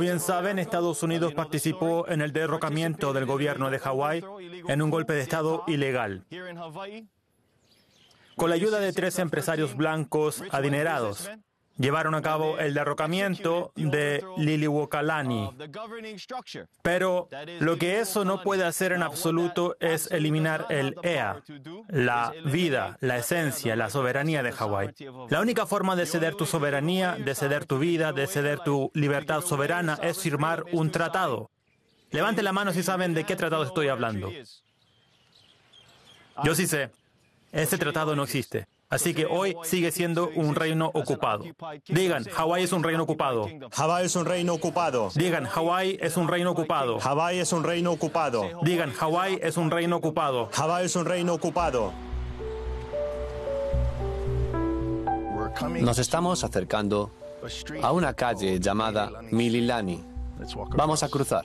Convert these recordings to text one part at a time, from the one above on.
bien saben, Estados Unidos participó en el derrocamiento del gobierno de Hawái en un golpe de Estado ilegal, con la ayuda de 3 empresarios blancos adinerados. Llevaron a cabo el derrocamiento de Liliuokalani. Pero lo que eso no puede hacer en absoluto es eliminar el EA, la vida, la esencia, la soberanía de Hawái. La única forma de ceder tu soberanía, de ceder tu vida, de ceder tu libertad soberana es firmar un tratado. Levanten la mano si saben de qué tratado estoy hablando. Yo sí sé. Ese tratado no existe. Así que hoy sigue siendo un reino ocupado. Digan, Hawái es un reino ocupado. Hawái es un reino ocupado. Digan, Hawái es un reino ocupado. Hawái es un reino ocupado. Digan, Hawái es un reino ocupado. Hawái es un reino ocupado. Nos estamos acercando a una calle llamada Mililani. Vamos a cruzar.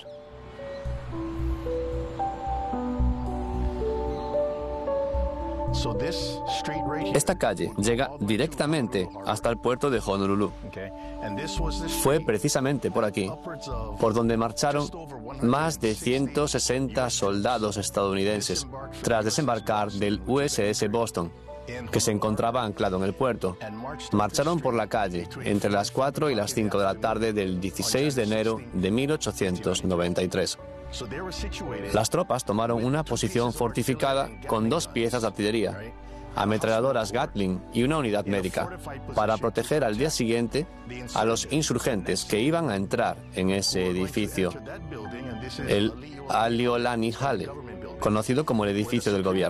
Esta calle llega directamente hasta el puerto de Honolulu. Fue precisamente por aquí, por donde marcharon más de 160 soldados estadounidenses tras desembarcar del USS Boston, que se encontraba anclado en el puerto. Marcharon por la calle entre las 4 y las 5 de la tarde del 16 de enero de 1893. Las tropas tomaron una posición fortificada con 2 piezas de artillería, ametralladoras Gatling y una unidad médica, para proteger al día siguiente a los insurgentes que iban a entrar en ese edificio, el Aliolani Hale, conocido como el edificio del gobierno.